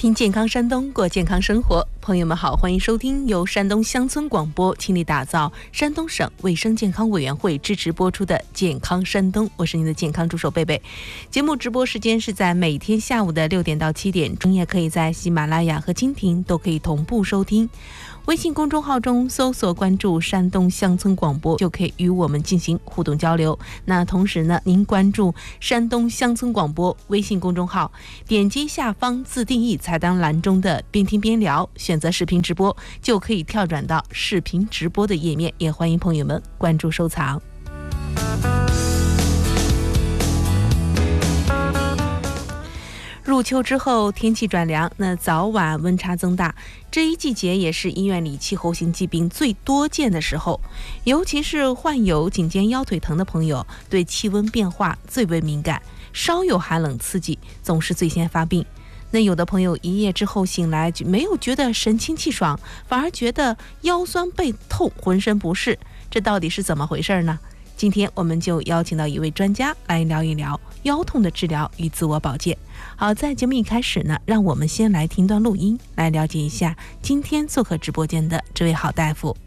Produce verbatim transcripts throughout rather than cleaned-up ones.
听健康山东，过健康生活。朋友们好，欢迎收听由山东乡村广播倾力打造、山东省卫生健康委员会支持播出的健康山东，我是您的健康助手贝贝。节目直播时间是在每天下午的六点到七点，中也可以在喜马拉雅和蜻蜓都可以同步收听。微信公众号中搜索关注山东乡村广播，就可以与我们进行互动交流。那同时呢，您关注山东乡村广播微信公众号，点击下方自定义菜单栏中的边听边聊，选择视频直播，就可以跳转到视频直播的页面。也欢迎朋友们关注收藏。入秋之后，天气转凉，那早晚温差增大，这一季节也是医院里气候性疾病最多见的时候，尤其是患有颈肩腰腿疼的朋友，对气温变化最为敏感，稍有寒冷刺激，总是最先发病。那有的朋友一夜之后醒来，没有觉得神清气爽，反而觉得腰酸背痛，浑身不适，这到底是怎么回事呢？今天我们就邀请到一位专家来聊一聊腰痛的治疗与自我保健。好，在节目一开始呢，让我们先来听段录音，来了解一下今天做客直播间的这位好大夫。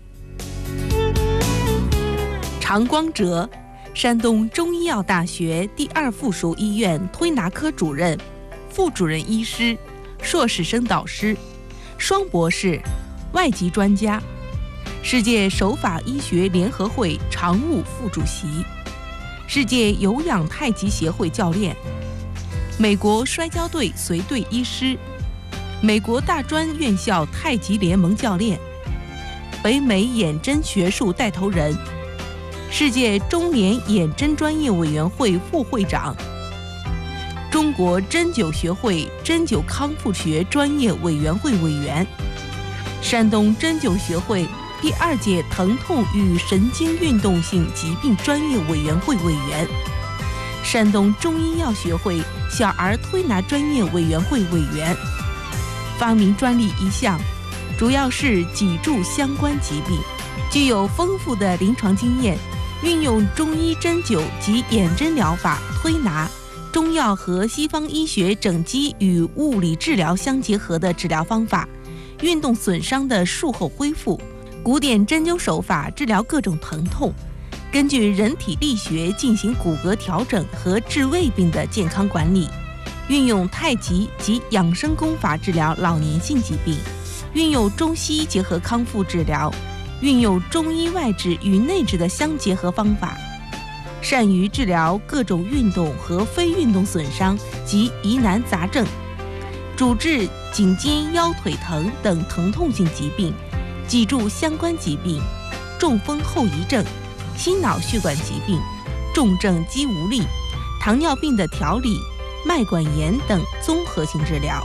常光哲，山东中医药大学第二附属医院推拿科主任、副主任医师、硕士生导师，双博士，外籍专家，世界手法医学联合会常务副主席，世界有氧太极协会教练，美国摔跤队随队医师，美国大专院校太极联盟教练，北美眼针学术带头人，世界中联眼针专业委员会副会长，中国针灸学会针灸康复学专业委员会委员，山东针灸学会第二届疼痛与神经运动性疾病专业委员会委员，山东中医药学会小儿推拿专业委员会委员，发明专利一项，主要是脊柱相关疾病，具有丰富的临床经验，运用中医针灸及眼针疗法、推拿、中药和西方医学整机与物理治疗相结合的治疗方法，运动损伤的术后恢复，古典针灸手法治疗各种疼痛，根据人体力学进行骨骼调整和治胃病的健康管理，运用太极及养生功法治疗老年性疾病，运用中西医结合康复治疗，运用中医外治与内治的相结合方法，善于治疗各种运动和非运动损伤及疑难杂症，主治颈肩腰腿疼等疼痛性疾病，脊柱相关疾病，中风后遗症，心脑血管疾病，重症肌无力，糖尿病的调理，脉管炎等综合性治疗。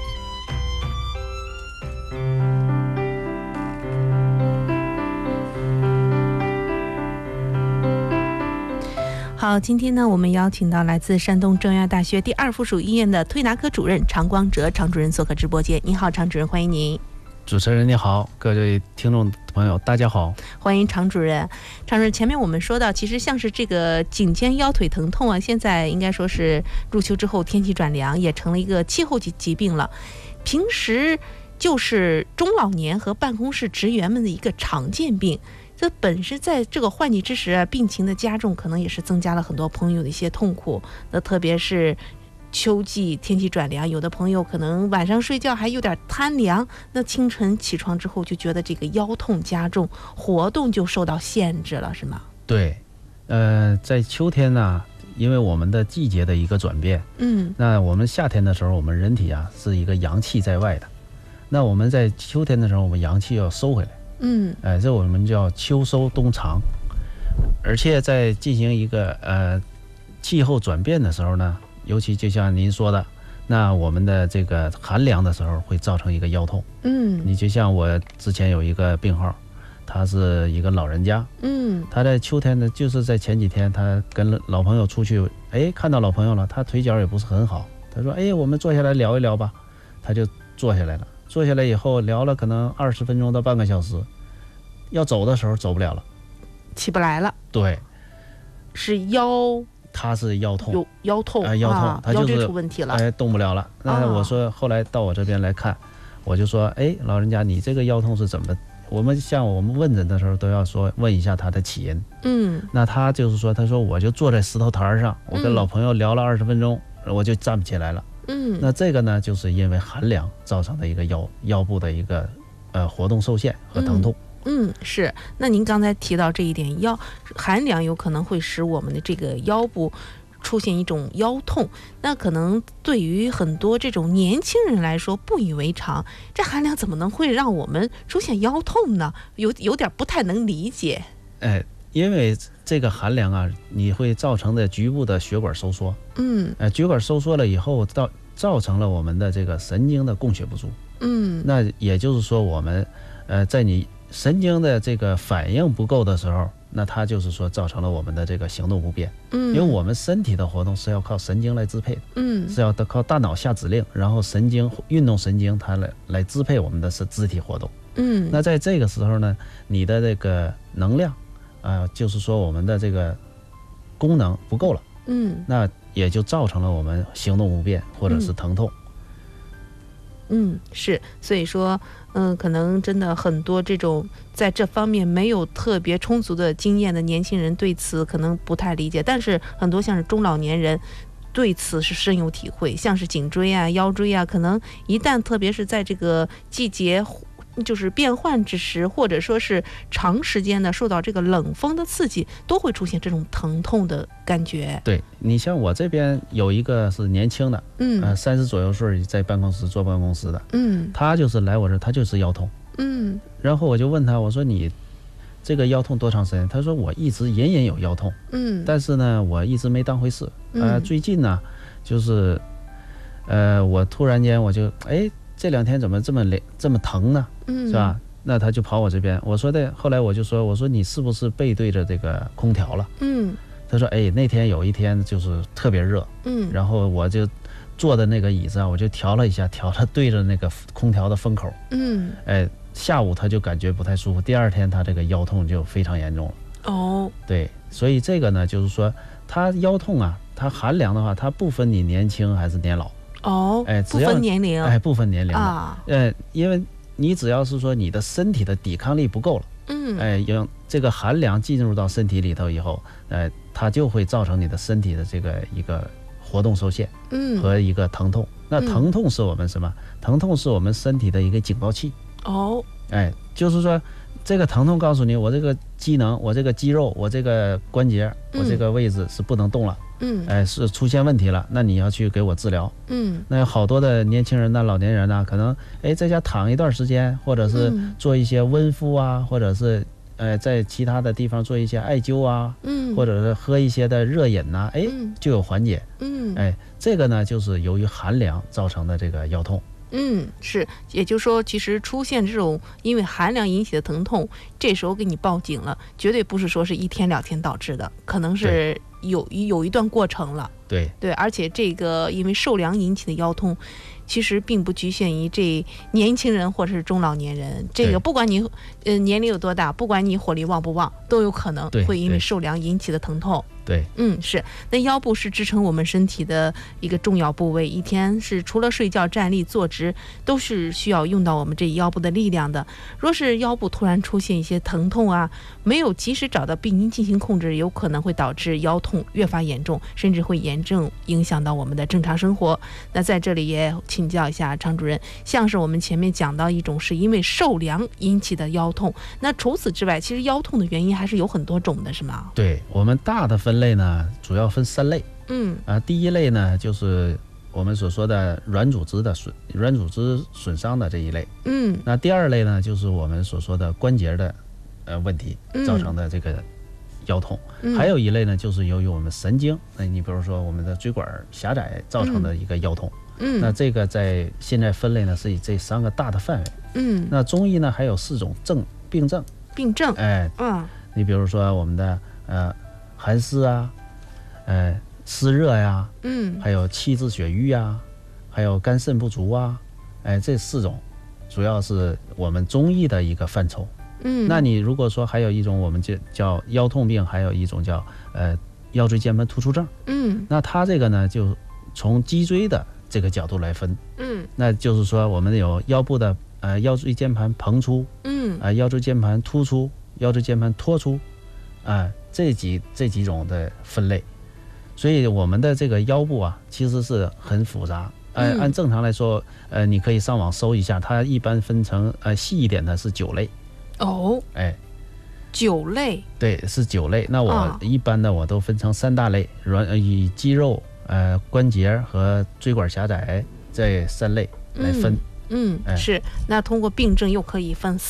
好，今天呢，我们邀请到来自山东中医药大学第二附属医院的推拿科主任常光哲常主任做客直播间。你好，常主任，欢迎您。 主持人你好，各位听众朋友大家好， 欢迎常主任。常主任，前面我们说到，其实像是这个颈肩腰腿疼痛啊，现在应该说是入秋之后天气转凉，也成了一个气候疾疾病了。平时就是中老年和办公室职员们的一个常见病。这本身在这个换季之时啊，病情的加重可能也是增加了很多朋友的一些痛苦。那特别是秋季天气转凉，有的朋友可能晚上睡觉还有点贪凉，那清晨起床之后就觉得这个腰痛加重，活动就受到限制了，是吗？ 对，呃，在秋天呢，因为我们的季节的一个转变，嗯，那我们夏天的时候，我们人体啊是一个阳气在外的，那我们在秋天的时候，我们阳气要收回来，嗯，哎、呃，这我们叫秋收冬藏，而且在进行一个呃气候转变的时候呢。尤其就像您说的，那我们的这个寒凉的时候会造成一个腰痛。嗯，你就像我之前有一个病号，他是一个老人家，嗯，他在秋天呢，就是在前几天他跟老朋友出去，哎，看到老朋友了，他腿脚也不是很好，他说，哎，我们坐下来聊一聊吧，他就坐下来了。坐下来以后聊了可能二十分钟到半个小时，要走的时候走不了了， 起不来了。 对， 是腰他是腰痛， 有腰痛， 呃、腰痛， 啊、 他就是腰椎出问题了， 哎，动不了了。那我说后来到我这边来看，我就说，哎，老人家，你这个腰痛是怎么？我们像我们问诊的时候都要说问一下他的起因。嗯，那他就是说，他说我就坐在石头台上，我跟老朋友聊了二十分钟，嗯、我就站不起来了。嗯，那这个呢，就是因为寒凉造成的一个腰腰部的一个呃活动受限和疼痛。 嗯嗯，是。那您刚才提到这一点，腰寒凉有可能会使我们的这个腰部出现一种腰痛，那可能对于很多这种年轻人来说不以为常，这寒凉怎么能会让我们出现腰痛呢？有有点不太能理解。 哎，因为这个寒凉啊，你会造成的局部的血管收缩。嗯，呃，血管收缩了以后，造造成了我们的这个神经的供血不足。嗯，那也就是说，我们呃，在你神经的这个反应不够的时候，那它就是说造成了我们的这个行动不便。嗯，因为我们身体的活动是要靠神经来支配的。嗯，是要靠大脑下指令，然后神经运动神经它来来支配我们的是肢体活动。嗯，那在这个时候呢，你的这个能量啊、呃，就是说我们的这个功能不够了。嗯，那也就造成了我们行动不便或者是疼痛。 嗯，是，所以说，嗯，可能真的很多这种在这方面没有特别充足的经验的年轻人对此可能不太理解，但是很多像是中老年人对此是深有体会，像是颈椎啊、腰椎啊，可能一旦特别是在这个季节就是变换之时，或者说是长时间的受到这个冷风的刺激，都会出现这种疼痛的感觉。 对，你像我这边有一个是年轻的，嗯，呃，三十左右岁在办公室坐办公室的，嗯，他就是来我这，他就是腰痛，嗯，然后我就问他，我说你这个腰痛多长时间？他说我一直隐隐有腰痛，嗯，但是呢，我一直没当回事，呃，最近呢，就是，呃，我突然间我就哎。这两天怎么这么累这么疼呢？嗯，是吧？那他就跑我这边，我说的，后来我就说，我说你是不是背对着这个空调了？嗯，他说，哎，那天有一天就是特别热，嗯，然后我就坐的那个椅子啊，我就调了一下，调了对着那个空调的风口，嗯，哎，下午他就感觉不太舒服，第二天他这个腰痛就非常严重了。哦，对，所以这个呢，就是说他腰痛啊，他寒凉的话，他不分你年轻还是年老。 哦，哎，不分年龄， 哎，不分年龄的啊，呃，因为你只要是说你的身体的抵抗力不够了，嗯，哎，让这个寒凉进入到身体里头以后，呃，它就会造成你的身体的这个一个活动受限，嗯，和一个疼痛。那疼痛是我们什么？疼痛是我们身体的一个警报器。哦，哎，就是说这个疼痛告诉你，我这个机能，我这个肌肉，我这个关节，我这个位置是不能动了。嗯，哎，是出现问题了，那你要去给我治疗。嗯，那有好多的年轻人呢、老年人呢，可能哎在家躺一段时间，或者是做一些温敷啊，或者是呃在其他的地方做一些艾灸啊，嗯，或者是喝一些的热饮呐、啊，哎就有缓解。嗯，哎，这个呢就是由于寒凉造成的这个腰痛。 嗯，是，也就是说，其实出现这种因为寒凉引起的疼痛，这时候给你报警了，绝对不是说是一天两天导致的，可能是有有一段过程了。 对对，而且这个因为受凉引起的腰痛，其实并不局限于这年轻人或者是中老年人，这个不管你呃年龄有多大，不管你火力旺不旺，都有可能会因为受凉引起的疼痛。 对， 嗯，是。那腰部是支撑我们身体的一个重要部位，一天是除了睡觉、站立、坐直，都是需要用到我们这腰部的力量的。若是腰部突然出现一些疼痛啊，没有及时找到病因进行控制，有可能会导致腰痛越发严重，甚至会严重影响到我们的正常生活。那在这里也请教一下常主任，像是我们前面讲到一种是因为受凉引起的腰痛，那除此之外，其实腰痛的原因还是有很多种的，是吗？ 对，我们大的分类呢，主要分三类。嗯啊，第一类呢，就是我们所说的软组织的损软组织损伤的这一类。嗯，那第二类呢，就是我们所说的关节的呃问题造成的这个腰痛。嗯、还有一类呢，就是由于我们神经，那你比如说我们的椎管狭窄造成的一个腰痛。嗯，那这个在现在分类呢，是以这三个大的范围。嗯，那中医呢还有四种症病症。 病症， 哎，嗯，你比如说我们的呃寒湿啊，呃湿热呀，嗯，还有气滞血瘀啊，还有肝肾不足啊，哎，这四种主要是我们中医的一个范畴。嗯，那你如果说还有一种我们就叫腰痛病，还有一种叫呃腰椎间盘突出症。 嗯， 那它这个呢，就从脊椎的这个角度来分。 嗯， 那就是说我们有腰部的呃腰椎间盘膨出， 嗯， 啊、呃、腰椎间盘突出，腰椎间盘脱出，啊、呃、这几这几种的分类。所以我们的这个腰部啊，其实是很复杂。按、呃、按正常来说，呃，你可以上网搜一下，它一般分成呃细一点的是九类。 哦， 哎， 九类， 对，是九类。那我一般的我都分成三大类，软呃以肌肉、呃关节和椎管狭窄这三类来分。 嗯，嗯哎、是。那通过病症又可以分